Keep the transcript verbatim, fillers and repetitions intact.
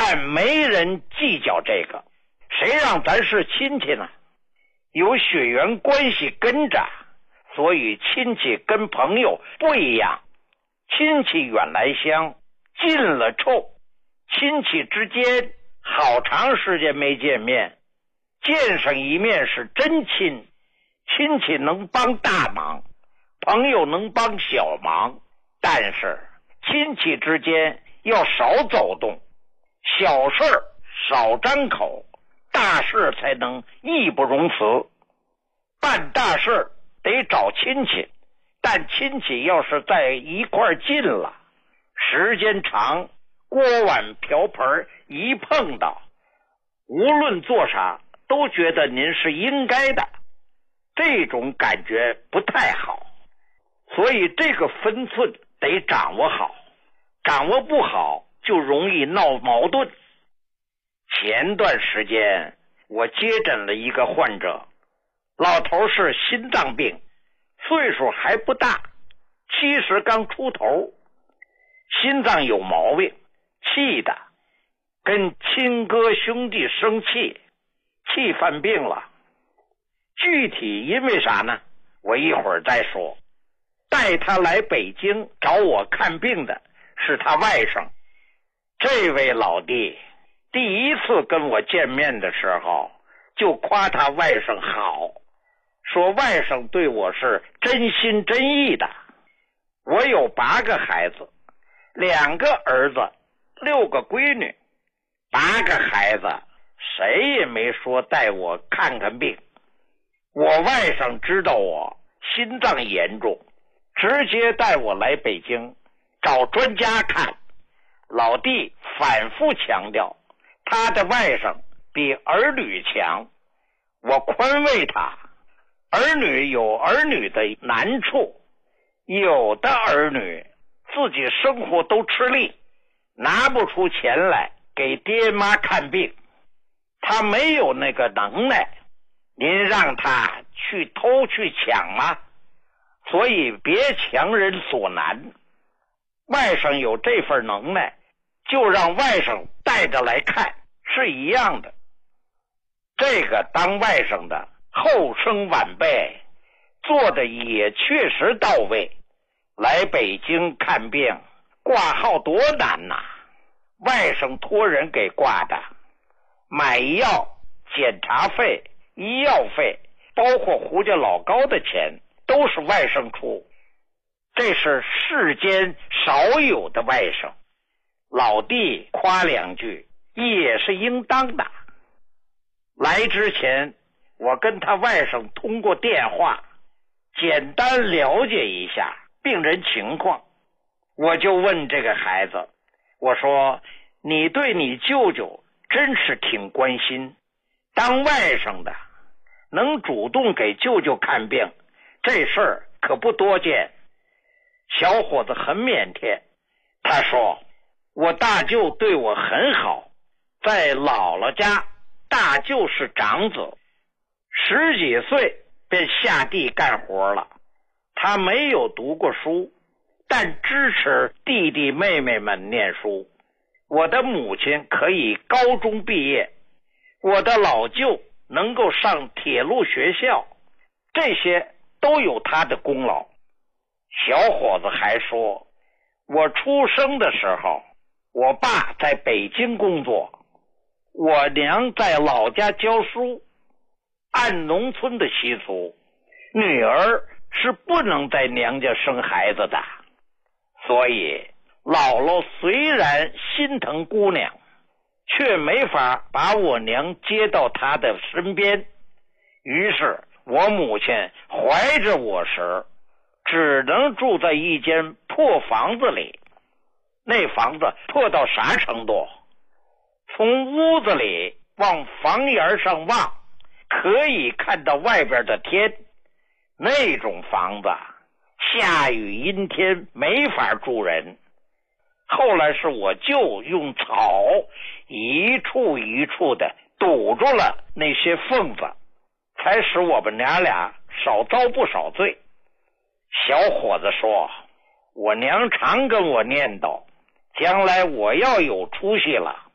但没人计较这个，谁让咱是亲戚呢？有血缘关系跟着，所以亲戚跟朋友不一样。亲戚远来香，近了臭。亲戚之间好长时间没见面，见上一面是真亲。亲戚能帮大忙，朋友能帮小忙，但是亲戚之间要少走动，小事少张口，大事才能义不容辞。办大事得找亲戚，但亲戚要是在一块近了，时间长，锅碗瓢盆一碰到，无论做啥都觉得您是应该的，这种感觉不太好。所以这个分寸得掌握好，掌握不好就容易闹矛盾。前段时间我接诊了一个患者，老头是心脏病，岁数还不大，七十刚出头，心脏有毛病，气的跟亲哥兄弟生气，气犯病了。具体因为啥呢？我一会儿再说。带他来北京找我看病的是他外甥。这位老弟第一次跟我见面的时候就夸他外甥好，说外甥对我是真心真意的。我有八个孩子，两个儿子，六个闺女，八个孩子谁也没说带我看看病。我外甥知道我心脏严重，直接带我来北京找专家看。老弟反复强调他的外甥比儿女强，我宽慰他，儿女有儿女的难处，有的儿女自己生活都吃力，拿不出钱来给爹妈看病，他没有那个能耐，您让他去偷去抢吗？所以别强人所难，外甥有这份能耐，就让外甥带着来看，是一样的。这个当外甥的后生晚辈做的也确实到位。来北京看病挂号多难呐，外甥托人给挂的，买药、检查费、医药费，包括胡家老高的钱都是外甥出，这是世间少有的外甥。老弟夸两句也是应当的。来之前我跟他外甥通过电话简单了解一下病人情况，我就问这个孩子，我说你对你舅舅真是挺关心，当外甥的能主动给舅舅看病，这事儿可不多见。小伙子很腼腆，他说我大舅对我很好，在姥姥家大舅是长子，十几岁便下地干活了。他没有读过书，但支持弟弟妹妹们念书。我的母亲可以高中毕业，我的老舅能够上铁路学校，这些都有他的功劳。小伙子还说，我出生的时候，我爸在北京工作，我娘在老家教书。按农村的习俗，女儿是不能在娘家生孩子的，所以姥姥虽然心疼姑娘，却没法把我娘接到她的身边。于是我母亲怀着我时，只能住在一间破房子里。那房子破到啥程度？从屋子里往房檐上望，可以看到外边的天。那种房子下雨阴天没法住人。后来是我舅用草一处一处的堵住了那些缝子，才使我们娘俩少遭不少罪。小伙子说，我娘常跟我念叨，将来我要有出息了，